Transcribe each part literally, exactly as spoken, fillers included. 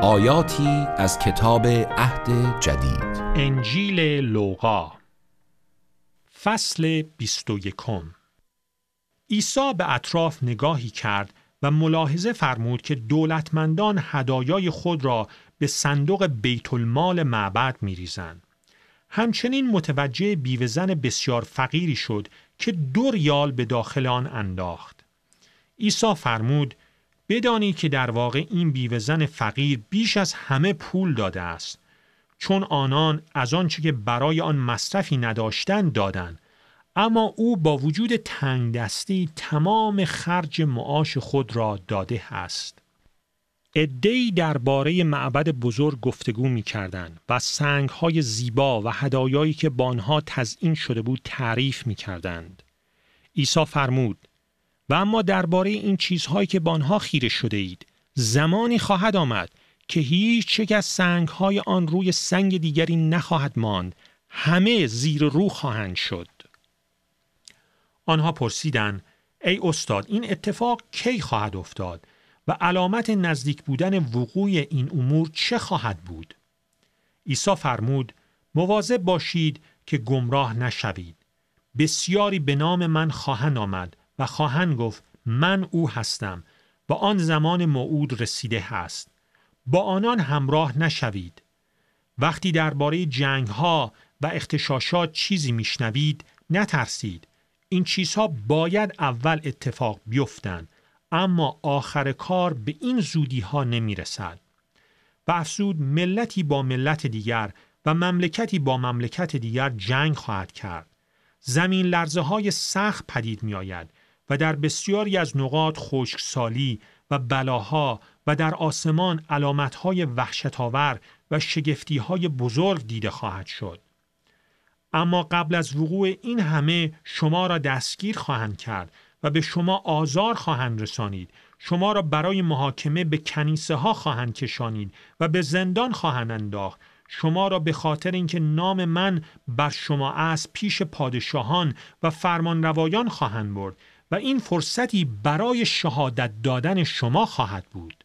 آیاتی از کتاب عهد جدید. انجیل لوقا فصل بیست و یکم. عیسی به اطراف نگاهی کرد و ملاحظه فرمود که دولتمندان هدایای خود را به صندوق بیت المال معبد می‌ریزند. همچنین متوجه بیوه‌زن بسیار فقیری شد که دو ریال به داخل آن انداخت. عیسی فرمود: بدانید که در واقع این بیوه‌زن فقیر بیش از همه پول داده است، چون آنان از آنچه که برای آن مصرفی نداشتند دادند، اما او با وجود تنگدستی تمام خرج معاش خود را داده است. عده‌ای درباره معبد بزرگ گفتگو می‌کردند و سنگ‌های زیبا و هدایایی که با آنها تزیین شده بود تعریف می‌کردند. عیسی فرمود: و اما درباره این چیزهایی که با آنها خیره شده اید، زمانی خواهد آمد که هیچ یک از سنگ‌های آن روی سنگ دیگری نخواهد ماند، همه زیر رو خواهند شد. آنها پرسیدند: ای استاد، این اتفاق کی خواهد افتاد و علامت نزدیک بودن وقوع این امور چه خواهد بود؟ عیسی فرمود: مواظب باشید که گمراه نشوید. بسیاری به نام من خواهند آمد و خواهند گفت من او هستم و آن زمان موعود رسیده است. با آنان همراه نشوید. وقتی درباره جنگ‌ها و اغتشاشات چیزی میشنوید نترسید. این چیزها باید اول اتفاق بیفتند، اما آخر کار به این زودی ها نمی رسد. و افزود: ملتی با ملت دیگر و مملکتی با مملکت دیگر جنگ خواهد کرد. زمین لرزه های سخت پدید می آید و در بسیاری از نقاط خشکسالی و بلاها و در آسمان علامت های وحشت‌آور و شگفتی های بزرگ دیده خواهد شد. اما قبل از وقوع این همه شما را دستگیر خواهند کرد و به شما آزار خواهند رسانید. شما را برای محاکمه به کنیسه ها خواهند کشانید و به زندان خواهند انداخت. شما را به خاطر اینکه نام من بر شما است پیش پادشاهان و فرمانروایان خواهند برد و این فرصتی برای شهادت دادن شما خواهد بود.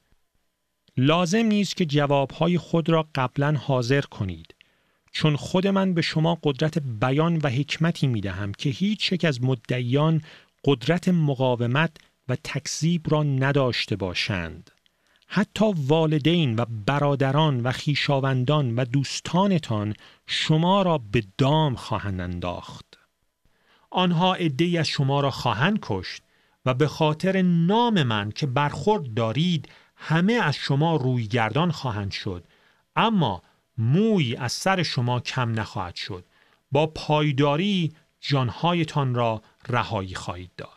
لازم نیست که جوابهای خود را قبلا حاضر کنید، چون خود من به شما قدرت بیان و حکمتی می دهم که هیچ یک از مدعیان قدرت مقاومت و تکذیب را نداشته باشند. حتی والدین و برادران و خویشاوندان و دوستانتان شما را به دام خواهند انداخت. آنها عده‌ای از شما را خواهند کشت و به خاطر نام من که برخورد دارید همه از شما رویگردان خواهند شد، اما موی از سر شما کم نخواهد شد. با پایداری جانهایتان را رهایی خواهید داد.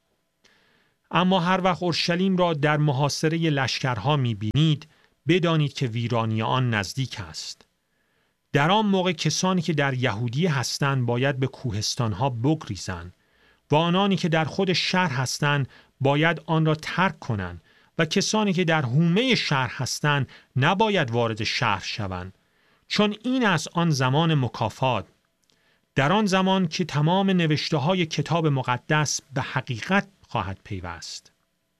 اما هر وقت اورشلیم را در محاصره لشکرها می‌بینید، بدانید که ویرانی آن نزدیک است. در آن موقع کسانی که در یهودی هستند باید به کوهستانها بگریزند و آنانی که در خود شهر هستند باید آن را ترک کنند و کسانی که در حومه شهر هستند نباید وارد شهر شوند، چون این است آن زمان مکافات. در آن زمان که تمام نوشته های کتاب مقدس به حقیقت خواهد پیوست.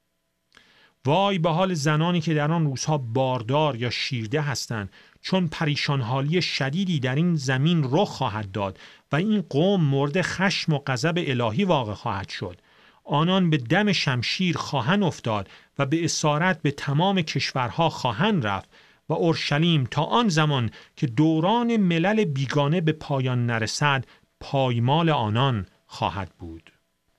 وای به حال زنانی که در آن روزها باردار یا شیرده هستند، چون پریشان حالی شدیدی در این زمین رخ خواهد داد و این قوم مورد خشم و غضب الهی واقع خواهد شد. آنان به دم شمشیر خواهند افتاد و به اسارت به تمام کشورها خواهند رفت و اورشلیم تا آن زمان که دوران ملل بیگانه به پایان نرسد پایمال آنان خواهد بود.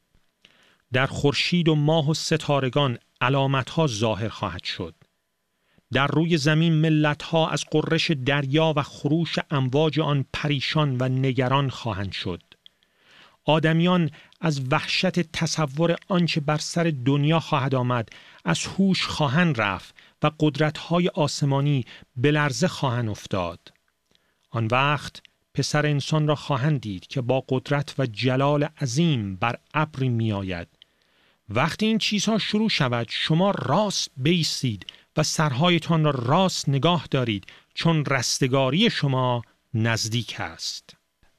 در خورشید و ماه و ستارگان علامت‌ها ظاهر خواهد شد. در روی زمین ملت‌ها از غرش دریا و خروش امواج آن پریشان و نگران خواهند شد. آدمیان از وحشت تصور آنچه بر سر دنیا خواهد آمد از هوش خواهند رفت و قدرت‌های آسمانی به لرزه خواهند افتاد. آن وقت پسر انسان را خواهند دید که با قدرت و جلال عظیم بر ابری می آید. وقتی این چیزها شروع شود شما راست بایستید و سرهایتان را راست نگاه دارید، چون رستگاری شما نزدیک است.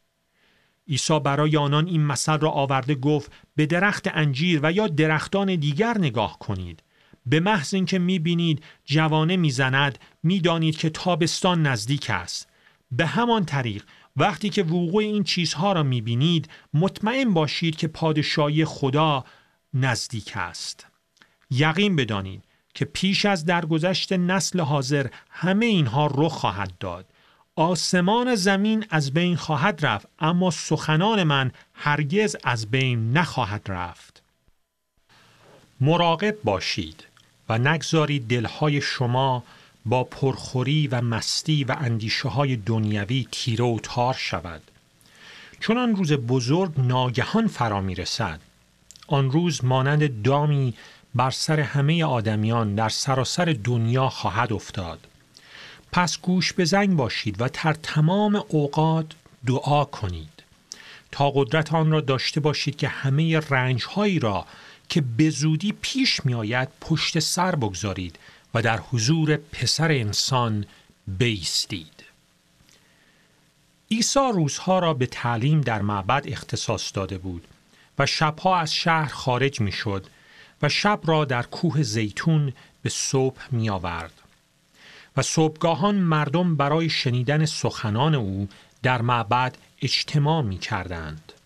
عیسی برای آنان این مثل را آورده گفت: به درخت انجیر و یا درختان دیگر نگاه کنید. به محض اینکه می‌بینید جوانه می‌زند می‌دانید که تابستان نزدیک است. به همان طریق وقتی که وقوع این چیزها را می‌بینید مطمئن باشید که پادشاهی خدا نزدیک است. یقین بدانید که پیش از درگذشت نسل حاضر همه اینها رخ خواهد داد. آسمان زمین از بین خواهد رفت، اما سخنان من هرگز از بین نخواهد رفت. مراقب باشید و نگذارید دلهای شما با پرخوری و مستی و اندیشه های دنیوی تیره و تار شود. چون آن روز بزرگ ناگهان فرا می رسد. آن روز مانند دامی بر سر همه آدمیان در سراسر دنیا خواهد افتاد. پس گوش به زنگ باشید و در تمام اوقات دعا کنید تا قدرت آن را داشته باشید که همه رنج‌هایی را که به زودی پیش می آید پشت سر بگذارید و در حضور پسر انسان بایستید. عیسی روزها را به تعلیم در معبد اختصاص داده بود و شبها از شهر خارج می شد و شب را در کوه زیتون به صبح می آورد. و صبحگاهان مردم برای شنیدن سخنان او در معبد اجتماع می کردند.